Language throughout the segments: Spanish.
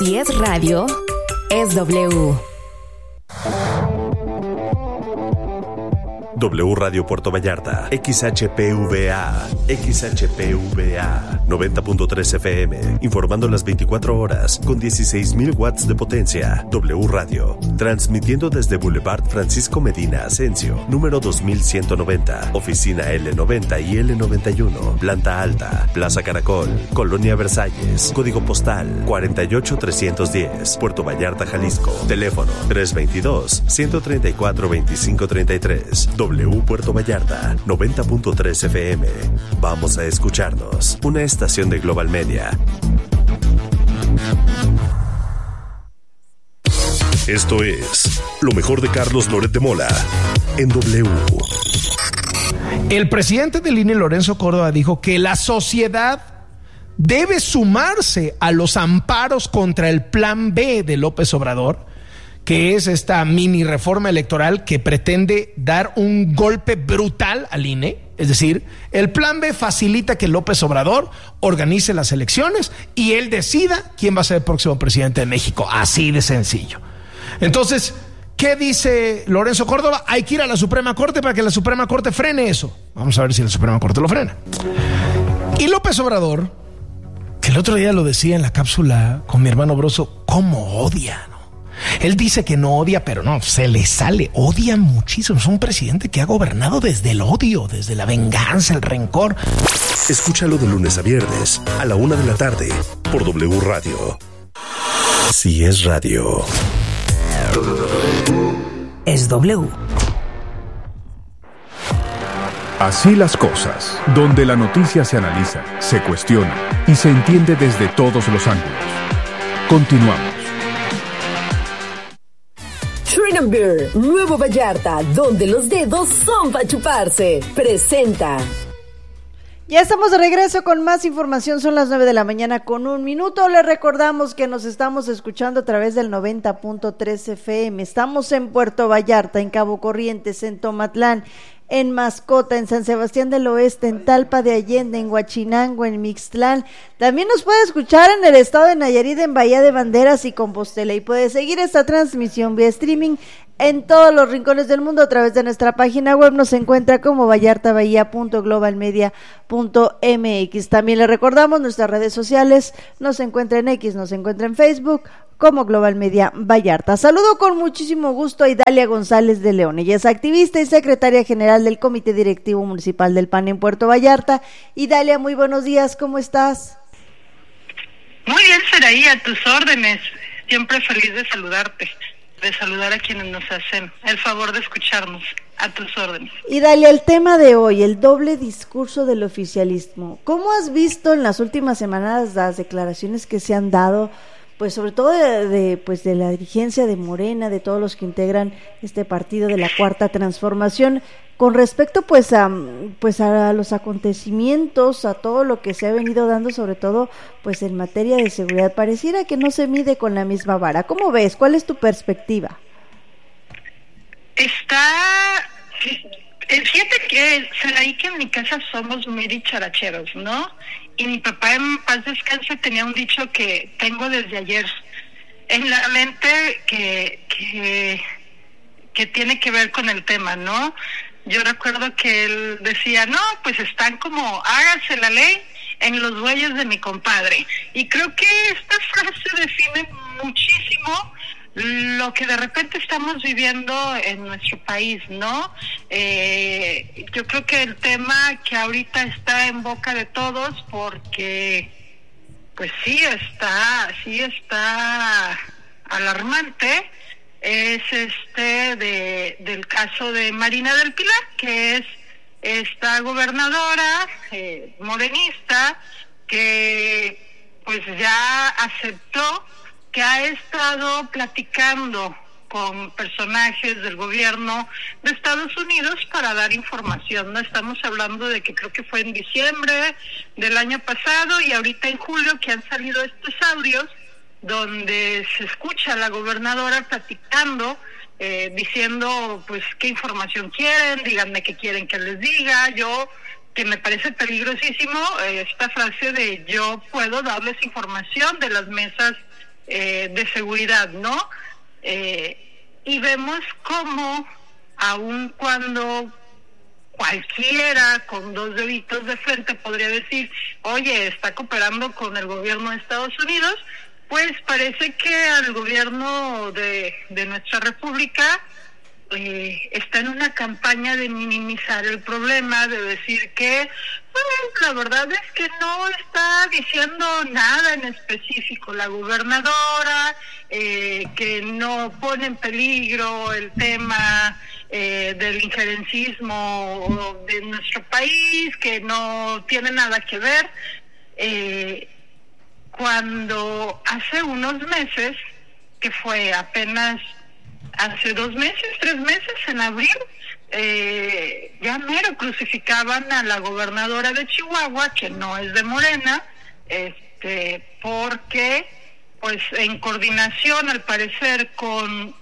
Si es radio, es W. W Radio Puerto Vallarta, XHPVA, 90.3 FM, informando las 24 horas con 16,000 watts de potencia. W Radio, transmitiendo desde Boulevard Francisco Medina Asensio, número 2190, oficina L90 y L91, planta alta, Plaza Caracol, Colonia Versalles, código postal 48310, Puerto Vallarta, Jalisco, teléfono 322-134-2533. W Puerto Vallarta, 90.3 FM. Vamos a escucharnos. Una estación de Global Media. Esto es lo mejor de Carlos Loret de Mola en W. El presidente del INE, Lorenzo Córdoba, dijo que la sociedad debe sumarse a los amparos contra el Plan B de López Obrador, que es esta mini reforma electoral que pretende dar un golpe brutal al INE. Es decir, el Plan B facilita que López Obrador organice las elecciones y él decida quién va a ser el próximo presidente de México. Así de sencillo. Entonces, ¿qué dice Lorenzo Córdoba? Hay que ir a la Suprema Corte para que la Suprema Corte frene eso. Vamos a ver si la Suprema Corte lo frena. Y López Obrador, que el otro día lo decía en la cápsula con mi hermano Broso, ¿cómo odia? Él dice que no odia, pero no, se le sale, odia muchísimo. Es un presidente que ha gobernado desde el odio, desde la venganza, el rencor. Escúchalo de lunes a viernes a la 1 de la tarde por W Radio. Si es radio, es W. Así las cosas, donde la noticia se analiza, se cuestiona y se entiende desde todos los ángulos. Continuamos. Shrine Beer, Nuevo Vallarta, donde los dedos son para chuparse. Presenta. Ya estamos de regreso con más información, son las 9 de la mañana con 1 minuto. Les recordamos que nos estamos escuchando a través del 90.3 FM. Estamos en Puerto Vallarta, en Cabo Corrientes, en Tomatlán, en Mascota, en San Sebastián del Oeste, en Talpa de Allende, en Huachinango, en Mixtlán. También nos puede escuchar en el estado de Nayarit, en Bahía de Banderas y Compostela, y puede seguir esta transmisión vía streaming en todos los rincones del mundo a través de nuestra página web. Nos encuentra como vallartabahía.globalmedia.mx. También le recordamos nuestras redes sociales, nos encuentra en X, nos encuentra en Facebook como Global Media Vallarta. Saludo con muchísimo gusto a Idalia González de León. Ella es activista y secretaria general del Comité Directivo Municipal del PAN en Puerto Vallarta. Idalia, muy buenos días, ¿cómo estás? Muy bien, Saraí, a tus órdenes. Siempre feliz de saludarte, de saludar a quienes nos hacen el favor de escucharnos. A tus órdenes. Idalia, el tema de hoy, el doble discurso del oficialismo. ¿Cómo has visto en las últimas semanas las declaraciones que se han dado, pues sobre todo de la dirigencia de Morena, de todos los que integran este partido de la Cuarta Transformación, con respecto pues a los acontecimientos, a todo lo que se ha venido dando, sobre todo pues en materia de seguridad? Pareciera que no se mide con la misma vara. ¿Cómo ves? ¿Cuál es tu perspectiva? Fíjate que Saraí, que en mi casa somos muy dicharacheros, ¿no? Y mi papá, en paz descanse, tenía un dicho que tengo desde ayer en la mente que tiene que ver con el tema, ¿no? Yo recuerdo que él decía, no, pues están como, hágase la ley en los bueyes de mi compadre. Y creo que esta frase define muchísimo lo que de repente estamos viviendo en nuestro país, ¿no? Yo creo que el tema que ahorita está en boca de todos, porque pues sí está alarmante, es del caso de Marina del Pilar, que es esta gobernadora morenista que pues ya aceptó que ha estado platicando con personajes del gobierno de Estados Unidos para dar información. No estamos hablando de que creo que fue en diciembre del año pasado y ahorita en julio que han salido estos audios donde se escucha a la gobernadora platicando, diciendo pues qué información quieren, díganme qué quieren que les diga. Yo, que me parece peligrosísimo esta frase de yo puedo darles información de las mesas de seguridad, ¿no? Y vemos cómo, aun cuando cualquiera con 2 deditos de frente podría decir, oye, está cooperando con el gobierno de Estados Unidos, pues parece que al gobierno de nuestra república está en una campaña de minimizar el problema, de decir que la verdad es que no está diciendo nada en específico la gobernadora, que no pone en peligro el tema del injerencismo de nuestro país, que no tiene nada que ver, cuando hace unos meses, que fue apenas hace 2 meses, 3 meses, en abril, ya mero crucificaban a la gobernadora de Chihuahua, que no es de Morena, porque pues en coordinación al parecer con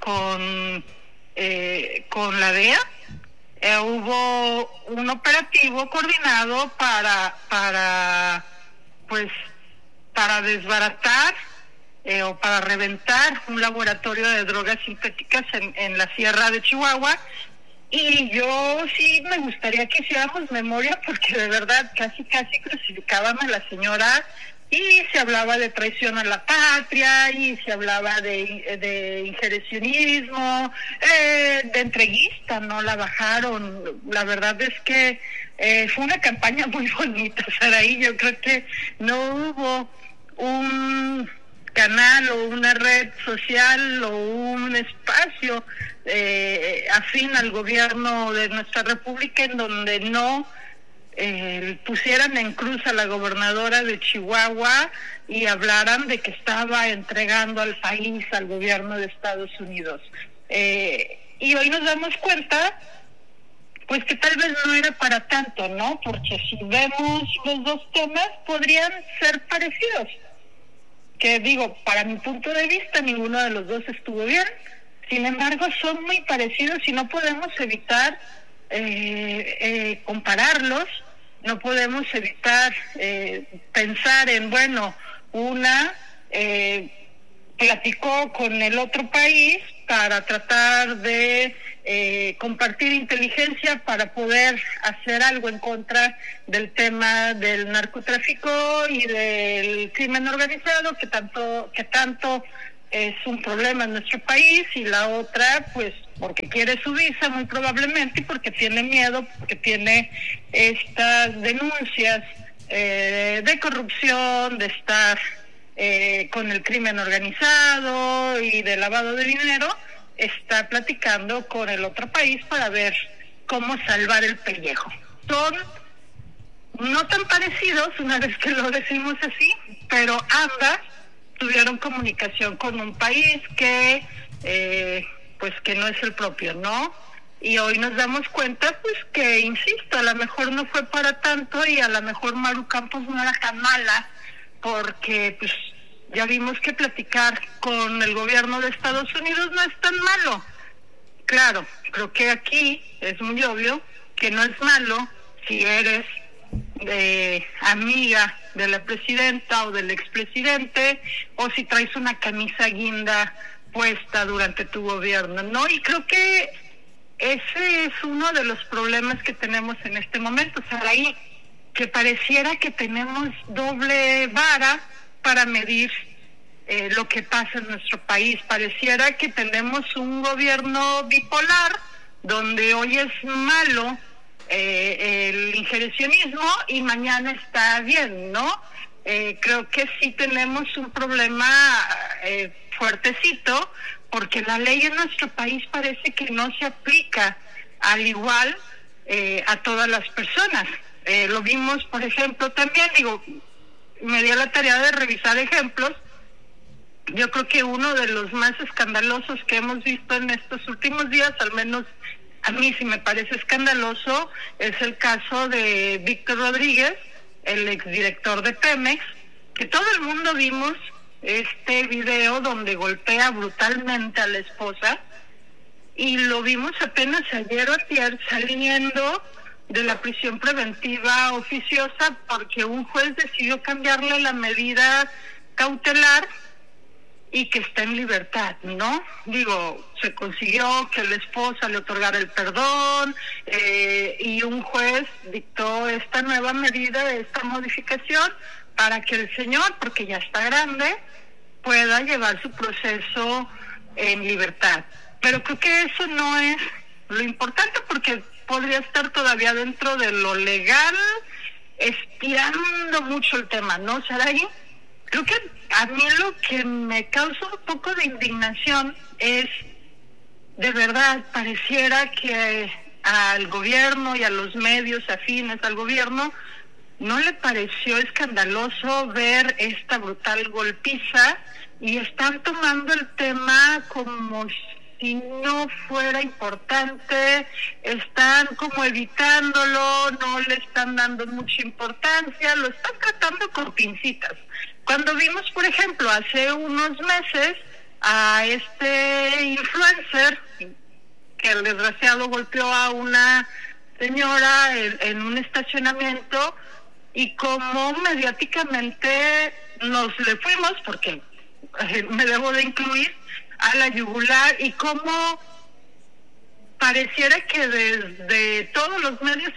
la DEA, hubo un operativo coordinado para desbaratar o para reventar un laboratorio de drogas sintéticas en la sierra de Chihuahua. Y yo sí me gustaría que hiciéramos memoria, porque de verdad casi crucificaban a la señora, y se hablaba de traición a la patria, y se hablaba de injerencismo, de entreguista, ¿no? La bajaron. La verdad es que fue una campaña muy bonita, Saraí. Yo creo que no hubo un canal o una red social o un espacio afín al gobierno de nuestra república en donde no pusieran en cruz a la gobernadora de Chihuahua y hablaran de que estaba entregando al país al gobierno de Estados Unidos. Y hoy nos damos cuenta pues que tal vez no era para tanto, ¿no? Porque si vemos los 2 temas podrían ser parecidos, que digo, para mi punto de vista ninguno de los 2 estuvo bien. Sin embargo, son muy parecidos y no podemos evitar compararlos, no podemos evitar pensar en, bueno, una platicó con el otro país para tratar de compartir inteligencia para poder hacer algo en contra del tema del narcotráfico y del crimen organizado, que tanto es un problema en nuestro país, y la otra pues porque quiere su visa muy probablemente, y porque tiene miedo, porque tiene estas denuncias de corrupción, de estar con el crimen organizado y de lavado de dinero. Está platicando con el otro país para ver cómo salvar el pellejo. Son no tan parecidos, una vez que lo decimos así, pero ambas tuvieron comunicación con un país que pues que no es el propio, ¿no? Y hoy nos damos cuenta pues que, insisto, a lo mejor no fue para tanto, y a lo mejor Maru Campos no era tan mala, porque pues ya vimos que platicar con el gobierno de Estados Unidos no es tan malo. Claro, creo que aquí es muy obvio que no es malo si eres amiga de la presidenta o del expresidente, o si traes una camisa guinda puesta durante tu gobierno, ¿no? Y creo que ese es uno de los problemas que tenemos en este momento, Saraí, que pareciera que tenemos doble vara para medir lo que pasa en nuestro país. Pareciera que tenemos un gobierno bipolar, donde hoy es malo el injerencismo y mañana está bien, ¿no? Creo que sí tenemos un problema fuertecito, porque la ley en nuestro país parece que no se aplica al igual a todas las personas. Lo vimos, por ejemplo, también, me dio la tarea de revisar ejemplos. Yo creo que uno de los más escandalosos que hemos visto en estos últimos días, al menos a mí sí me parece escandaloso, es el caso de Víctor Rodríguez, el exdirector de Pemex, que todo el mundo vimos este video donde golpea brutalmente a la esposa, y lo vimos apenas ayer o antier saliendo de la prisión preventiva oficiosa porque un juez decidió cambiarle la medida cautelar y que está en libertad, ¿no? Digo, se consiguió que la esposa le otorgara el perdón y un juez dictó esta nueva medida, esta modificación, para que el señor, porque ya está grande, pueda llevar su proceso en libertad. Pero creo que eso no es lo importante, porque podría estar todavía dentro de lo legal, estirando mucho el tema, ¿no, Saray? Creo que a mí lo que me causa un poco de indignación es, de verdad, pareciera que al gobierno y a los medios afines al gobierno no le pareció escandaloso ver esta brutal golpiza y están tomando el tema como si no fuera importante, están como evitándolo, no le están dando mucha importancia, lo están tratando con pincitas. Cuando vimos, por ejemplo, hace unos meses a este influencer que el desgraciado golpeó a una señora en un estacionamiento y como mediáticamente nos le fuimos, porque me debo de incluir, a la yugular, y como pareciera que desde todos los medios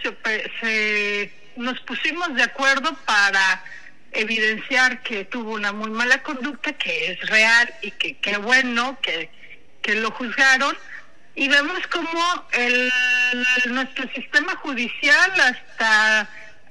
nos pusimos de acuerdo para evidenciar que tuvo una muy mala conducta, que es real y que qué bueno que lo juzgaron, y vemos como nuestro sistema judicial hasta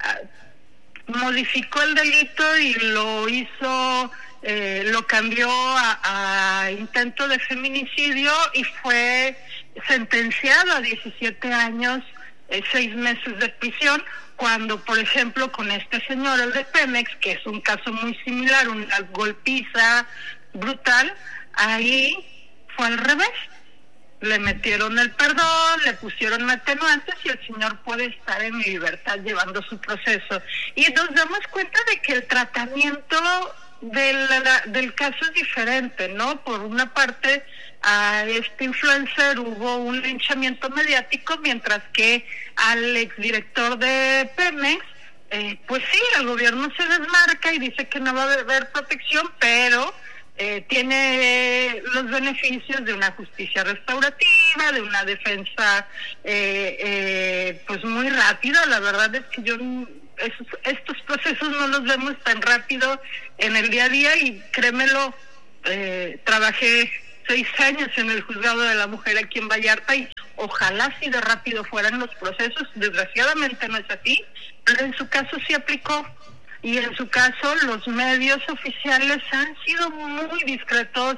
modificó el delito y lo hizo, lo cambió a intento de feminicidio y fue sentenciado a 17 años, 6 meses de prisión, cuando, por ejemplo, con este señor, el de Pemex, que es un caso muy similar, una golpiza brutal, ahí fue al revés. Le metieron el perdón, le pusieron atenuantes y el señor puede estar en libertad llevando su proceso. Y nos damos cuenta de que el tratamiento del caso es diferente, ¿no? Por una parte, a este influencer hubo un linchamiento mediático, mientras que al exdirector de Pemex, pues sí, el gobierno se desmarca y dice que no va a haber protección, pero tiene los beneficios de una justicia restaurativa, de una defensa pues muy rápida. La verdad es que estos procesos no los vemos tan rápido en el día a día, y créemelo, trabajé 6 años en el juzgado de la mujer aquí en Vallarta y ojalá así de rápido fueran los procesos. Desgraciadamente no es así, pero en su caso sí aplicó. Y en su caso los medios oficiales han sido muy discretos,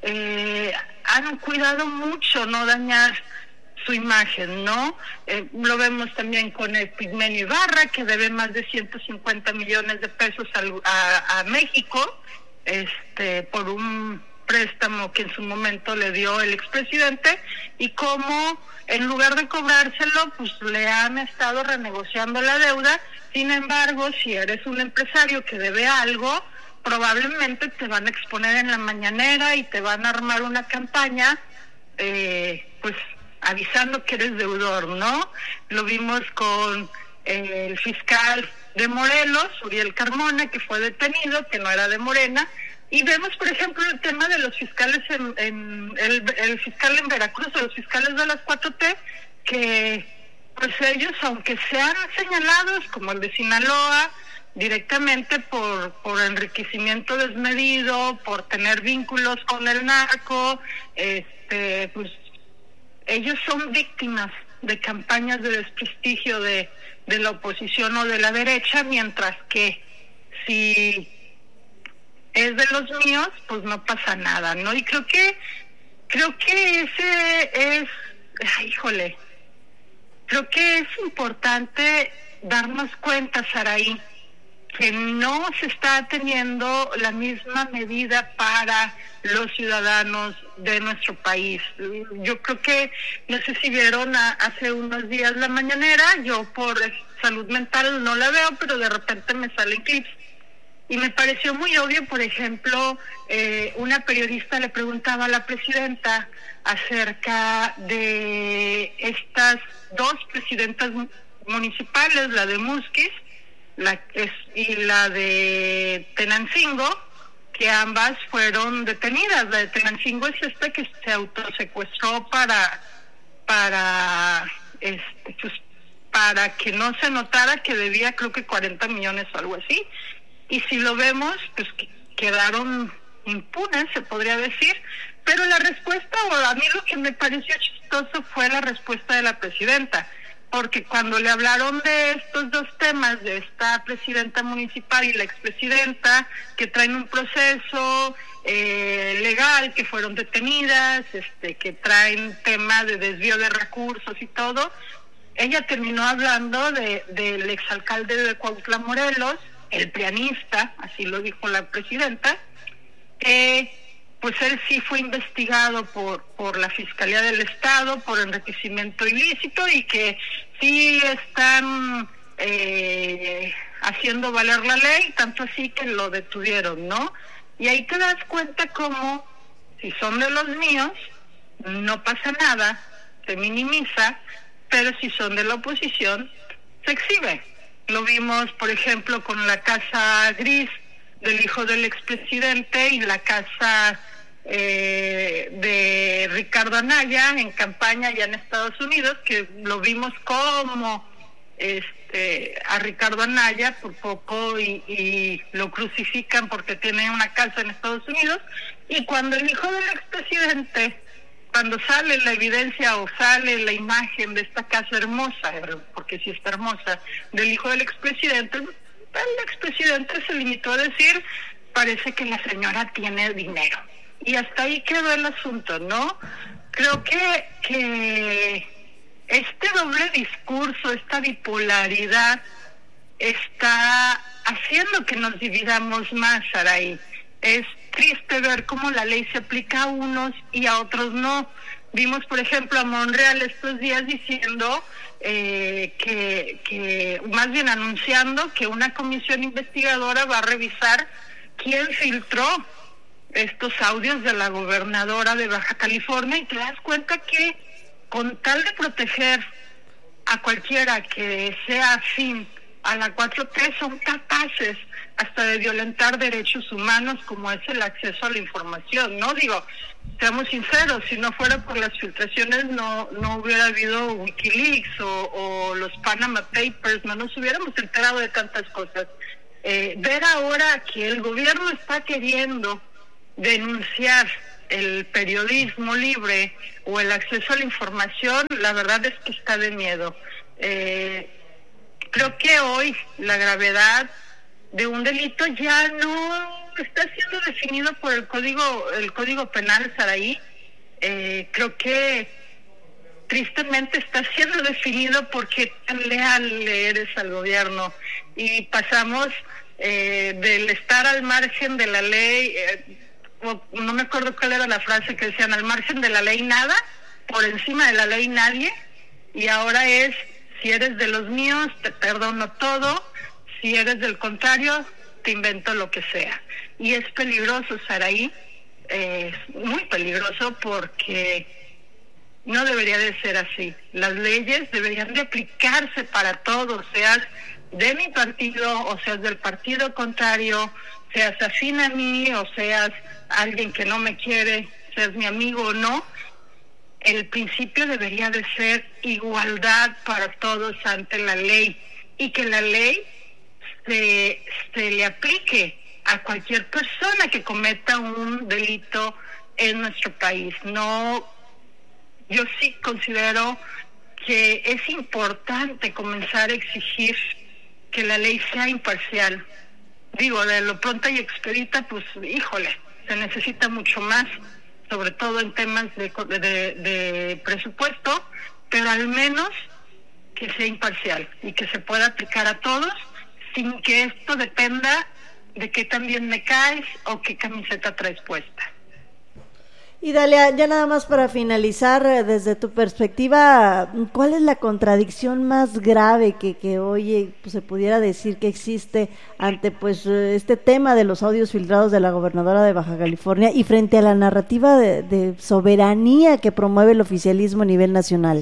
han cuidado mucho no dañar su imagen, ¿no? Lo vemos también con el Pigmenio Ibarra, que debe más de 150 millones de pesos a México, por un préstamo que en su momento le dio el expresidente, y cómo en lugar de cobrárselo, pues le han estado renegociando la deuda. Sin embargo, si eres un empresario que debe algo, probablemente te van a exponer en la mañanera y te van a armar una campaña, pues avisando que eres deudor, ¿no? Lo vimos con el fiscal de Morelos, Uriel Carmona, que fue detenido, que no era de Morena, y vemos, por ejemplo, el tema de los fiscales, el fiscal en Veracruz, o los fiscales de las 4T, que pues ellos, aunque sean señalados, como el de Sinaloa, directamente por enriquecimiento desmedido, por tener vínculos con el narco, pues ellos son víctimas de campañas de desprestigio de la oposición o de la derecha, mientras que si es de los míos, pues no pasa nada, ¿no? Y creo que ese es, creo que es importante darnos cuenta, Saraí, que no se está teniendo la misma medida para los ciudadanos de nuestro país. Yo creo que, no sé si vieron hace unos días la mañanera, yo por salud mental no la veo, pero de repente me salen clips. Y me pareció muy obvio, por ejemplo, una periodista le preguntaba a la presidenta acerca de estas 2 presidentas municipales, la de Musquis y la de Tenancingo, que ambas fueron detenidas. La de Tenancingo es esta que se autosecuestró para que no se notara que debía, creo que 40 millones o algo así. Y si lo vemos, pues quedaron impunes, se podría decir. Pero la respuesta, o a mí lo que me pareció chistoso fue la respuesta de la presidenta, porque cuando le hablaron de estos dos temas, de esta presidenta municipal y la expresidenta, que traen un proceso legal, que fueron detenidas, que traen tema de desvío de recursos y todo, ella terminó hablando del exalcalde de Cuautla, Morelos, el prianista, así lo dijo la presidenta, pues él sí fue investigado por la Fiscalía del Estado por enriquecimiento ilícito y que sí están haciendo valer la ley, tanto así que lo detuvieron, ¿no? Y ahí te das cuenta cómo, si son de los míos, no pasa nada, se minimiza, pero si son de la oposición, se exhibe. Lo vimos, por ejemplo, con la casa gris del hijo del expresidente y la casa de Ricardo Anaya en campaña ya en Estados Unidos, que lo vimos como a Ricardo Anaya por poco y lo crucifican porque tiene una casa en Estados Unidos, y cuando el hijo del expresidente, cuando sale la evidencia o sale la imagen de esta casa hermosa, porque sí está hermosa, del hijo del expresidente, el expresidente se limitó a decir, parece que la señora tiene dinero. Y hasta ahí quedó el asunto, ¿no? Creo que este doble discurso, esta bipolaridad, está haciendo que nos dividamos más, Saraí. Es triste ver cómo la ley se aplica a unos y a otros no. Vimos, por ejemplo, a Monreal estos días diciendo que más bien anunciando que una comisión investigadora va a revisar quién filtró estos audios de la gobernadora de Baja California, y te das cuenta que con tal de proteger a cualquiera que sea afín a la 4T, son capaces hasta de violentar derechos humanos como es el acceso a la información, ¿no? Digo, seamos sinceros, si no fuera por las filtraciones no hubiera habido Wikileaks o los Panama Papers, no nos hubiéramos enterado de tantas cosas. Ver ahora que el gobierno está queriendo denunciar el periodismo libre o el acceso a la información, la verdad es que está de miedo. Creo que hoy la gravedad de un delito ya no está siendo definido por el código penal, Saraí. Creo que tristemente está siendo definido porque tan leal eres al gobierno, y pasamos del estar al margen de la ley, no me acuerdo cuál era la frase que decían, al margen de la ley nada, por encima de la ley nadie, y ahora es, si eres de los míos, te perdono todo, si eres del contrario, te invento lo que sea. Y es peligroso, Saraí, es muy peligroso, porque no debería de ser así. Las leyes deberían de aplicarse para todos, seas de mi partido o seas del partido contrario, seas afín a mí o seas alguien que no me quiere, seas mi amigo o no. El principio debería de ser igualdad para todos ante la ley, y que la ley se le aplique a cualquier persona que cometa un delito en nuestro país. No, yo sí considero que es importante comenzar a exigir que la ley sea imparcial. Digo, de lo pronta y expedita, pues, híjole, se necesita mucho más, sobre todo en temas de presupuesto, pero al menos que sea imparcial y que se pueda aplicar a todos sin que esto dependa de qué tan bien me caes o qué camiseta traes puesta. Y Dalia, ya nada más para finalizar, desde tu perspectiva, ¿cuál es la contradicción más grave que hoy pues, se pudiera decir que existe ante pues este tema de los audios filtrados de la gobernadora de Baja California y frente a la narrativa de soberanía que promueve el oficialismo a nivel nacional?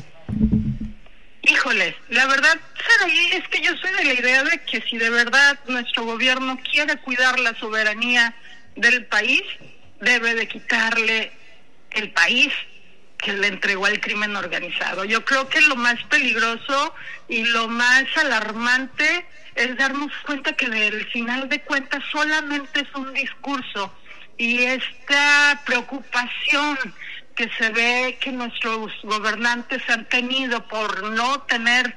Híjole, la verdad, Saraí, es que yo soy de la idea de que si de verdad nuestro gobierno quiere cuidar la soberanía del país debe de quitarle el país que le entregó al crimen organizado. Yo creo que lo más peligroso y lo más alarmante es darnos cuenta que al final de cuentas solamente es un discurso, y esta preocupación que se ve que nuestros gobernantes han tenido por no tener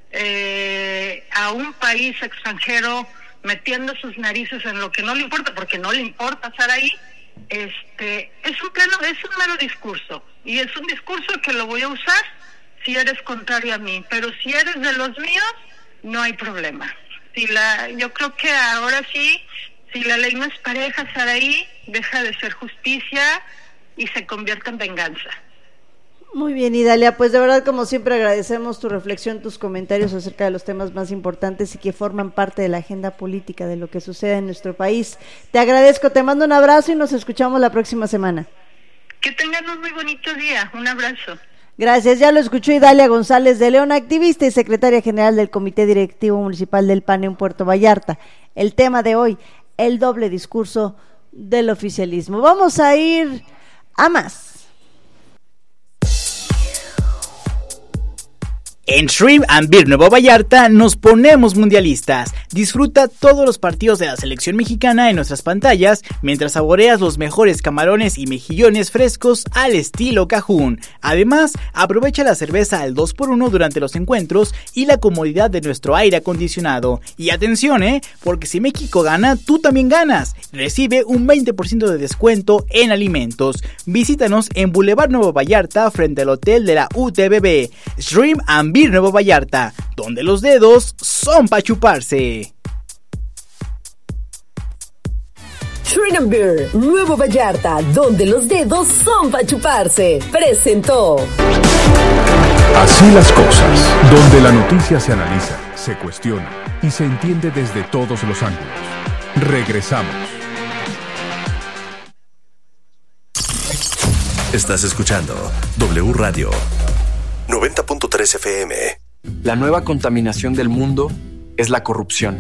a un país extranjero metiendo sus narices en lo que no le importa, porque no le importa estar ahí, es un mero discurso, y es un discurso que lo voy a usar si eres contrario a mí, pero si eres de los míos, no hay problema. Yo creo que ahora sí, si la ley no es pareja, Saraí, deja de ser justicia y se convierte en venganza. Muy bien, Idalia, pues de verdad, como siempre, agradecemos tu reflexión, tus comentarios acerca de los temas más importantes y que forman parte de la agenda política de lo que sucede en nuestro país. Te agradezco, te mando un abrazo y nos escuchamos la próxima semana. Que tengan un muy bonito día, un abrazo. Gracias, ya lo escuchó Idalia González de León, activista y secretaria general del Comité Directivo Municipal del PAN en Puerto Vallarta. El tema de hoy, el doble discurso del oficialismo. Vamos a ir a más. En Shrimp and Beer Nuevo Vallarta nos ponemos mundialistas. Disfruta todos los partidos de la selección mexicana en nuestras pantallas mientras saboreas los mejores camarones y mejillones frescos al estilo Cajún. Además, aprovecha la cerveza al 2x1 durante los encuentros y la comodidad de nuestro aire acondicionado. Y atención, porque si México gana, tú también ganas. Recibe un 20% de descuento en alimentos. Visítanos en Boulevard Nuevo Vallarta frente al hotel de la UTBB. Shrimp and Beer Nuevo Vallarta, donde los dedos son para chuparse. Shrimp and Beer Nuevo Vallarta, donde los dedos son para chuparse, presentó Así las cosas, donde la noticia se analiza, se cuestiona y se entiende desde todos los ángulos. Regresamos. Estás escuchando W Radio 90.3 FM. La nueva contaminación del mundo es la corrupción.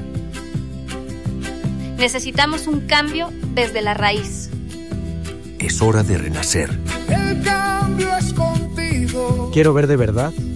Necesitamos un cambio desde la raíz. Es hora de renacer. El cambio es contigo. Quiero ver de verdad